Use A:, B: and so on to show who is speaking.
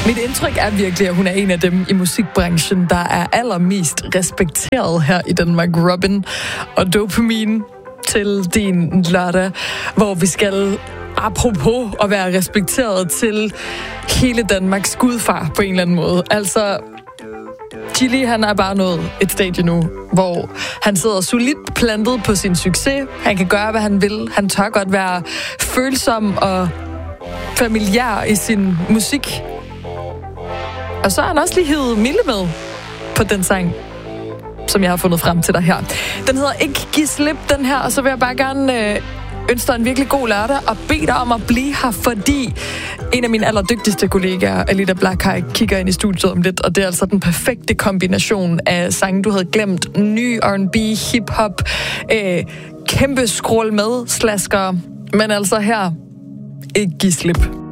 A: Mit indtryk er virkelig, at hun er en af dem i musikbranchen, der er allermest respekteret her i Danmark. Robin og Dopamin til din lørdag, hvor vi skal, apropos at være respekteret, til hele Danmarks gudfar på en eller anden måde. Altså, Chili, han er bare nået et stadie nu, hvor han sidder solidt plantet på sin succes. Han kan gøre, hvad han vil. Han tør godt være følsom og familiær i sin musik. Og så har han også lige hivet Mille med på den sang, som jeg har fundet frem til dig her. Den hedder Ikke Giv Slip, den her, og så vil jeg bare gerne ønske dig en virkelig god lørdag og bede dig om at blive her, fordi en af mine allerdygtigste kollegaer, Alida Blakhaj, kigger ind i studiet om lidt, og det er altså den perfekte kombination af sange, du havde glemt, ny R&B, hip-hop, kæmpe skrål med slasker, men altså her, ikke giv slip.